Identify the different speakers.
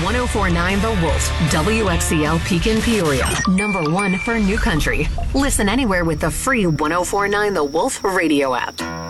Speaker 1: 1049 The Wolf, WXCL Pekin Peoria. Number one for New Country. Listen anywhere with the free 1049 The Wolf radio app.